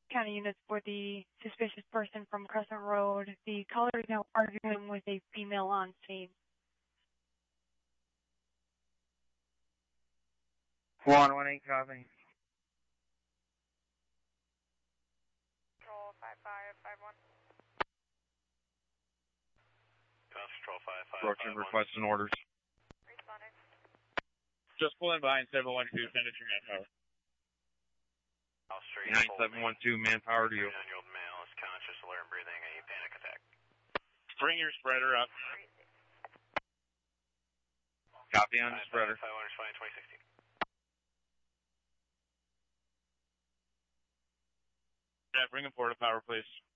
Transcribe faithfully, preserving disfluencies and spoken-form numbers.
County units for the suspicious person from Crescent Road. The caller is now arguing with a female on scene. one one eight, copy. Control five five five one. Control five five five one. Approaching requesting orders. Responding. Just pull in behind seven one two, send us your manpower. nine seven one two, manpower to you. nine-year-old male is conscious, alert, and breathing, a panic attack. Bring your spreader up. Copy on the spreader. five one responding twenty sixteen. Yeah, bring him forward to power, please.